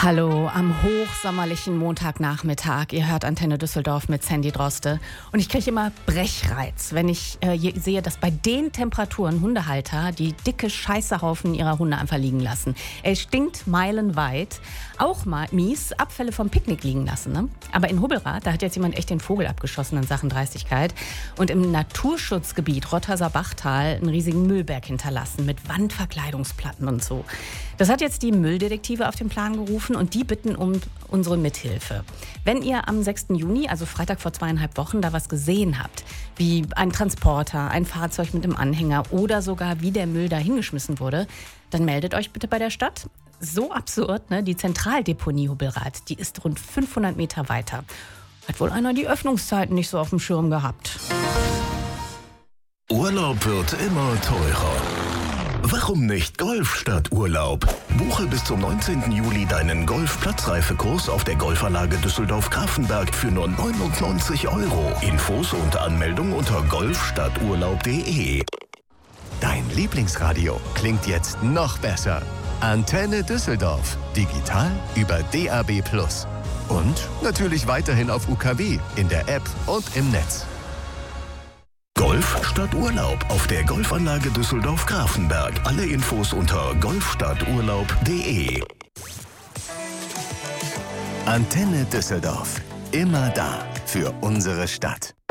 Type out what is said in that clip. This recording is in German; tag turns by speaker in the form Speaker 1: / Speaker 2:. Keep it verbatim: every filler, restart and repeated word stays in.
Speaker 1: Hallo am hochsommerlichen Montagnachmittag. Ihr hört Antenne Düsseldorf mit Sandy Droste. Und ich kriege immer Brechreiz, wenn ich äh, sehe, dass bei den Temperaturen Hundehalter die dicke Scheißehaufen ihrer Hunde einfach liegen lassen. Er stinkt meilenweit. Auch mal mies, Abfälle vom Picknick liegen lassen. Ne? Aber in Hubbelrath, da hat jetzt jemand echt den Vogel abgeschossen in Sachen Dreistigkeit. Und im Naturschutzgebiet Rotthauser Bachtal einen riesigen Müllberg hinterlassen mit Wandverkleidungsplatten und so. Das hat jetzt die Mülldetektive auf den Plan gerufen und die bitten um unsere Mithilfe. Wenn ihr am sechsten Juni, also Freitag vor zweieinhalb Wochen, da was gesehen habt, wie ein Transporter, ein Fahrzeug mit einem Anhänger oder sogar wie der Müll da hingeschmissen wurde, dann meldet euch bitte bei der Stadt. So absurd, ne? Die Zentraldeponie Hubbelrath, die ist rund fünfhundert Meter weiter. Hat wohl einer die Öffnungszeiten nicht so auf dem Schirm gehabt.
Speaker 2: Urlaub wird immer teurer. Warum nicht Golf statt Urlaub? Buche bis zum neunzehnten Juli deinen Golf-Platzreifekurs auf der Golfanlage Düsseldorf-Grafenberg für nur neunundneunzig Euro. Infos und Anmeldung unter golf statt urlaub punkt de.
Speaker 3: Dein Lieblingsradio klingt jetzt noch besser. Antenne Düsseldorf. Digital über D A B plus. Und natürlich weiterhin auf U K W, in der App und im Netz.
Speaker 2: Golf statt Urlaub auf der Golfanlage Düsseldorf-Grafenberg. Alle Infos unter golf statt urlaub punkt de.
Speaker 3: Antenne Düsseldorf. Immer da für unsere Stadt.